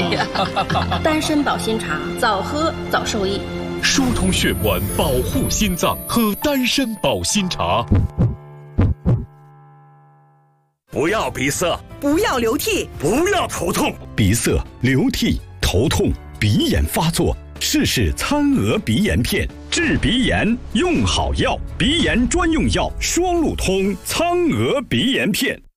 呀，丹参保心茶，早喝早受益， 疏通血管，保护心脏，喝丹参保心茶。 不要鼻塞， 不要流涕， 不要头痛。 鼻塞、流涕、头痛、鼻炎发作，试试餐鹅鼻炎片，治鼻炎用好药，鼻炎专用药双鹿通苍鹅鼻炎片。